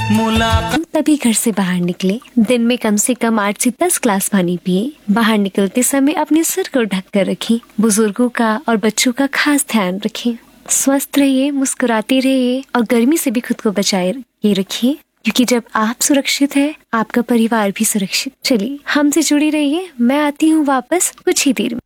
मुलाकात। तभी घर से बाहर निकले, दिन में कम से कम 8 से 10 ग्लास पानी पिए। बाहर निकलते समय अपने सिर को ढक कर रखें। बुजुर्गों का और बच्चों का खास ध्यान रखें। स्वस्थ रहिए, मुस्कुराते रहिए और गर्मी से भी खुद को बचाए के रखिए, क्योंकि जब आप सुरक्षित है, आपका परिवार भी सुरक्षित। चलिए, हमसे जुड़ी रहिए। मैं आती हूँ वापस कुछ ही देर में।